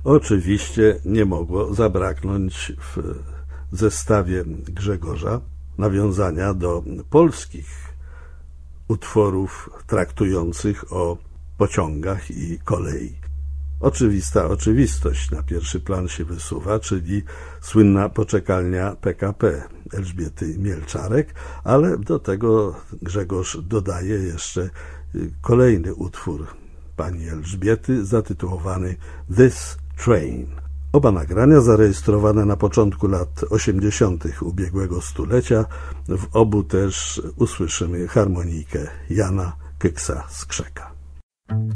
Oczywiście nie mogło zabraknąć w zestawie Grzegorza nawiązania do polskich utworów traktujących o pociągach i kolei. Oczywista oczywistość na pierwszy plan się wysuwa, czyli słynna poczekalnia PKP Elżbiety Mielczarek, ale do tego Grzegorz dodaje jeszcze kolejny utwór pani Elżbiety zatytułowany This Train. Oba nagrania zarejestrowane na początku lat 80. ubiegłego stulecia. W obu też usłyszymy harmonijkę Jana Kyksa Skrzeka.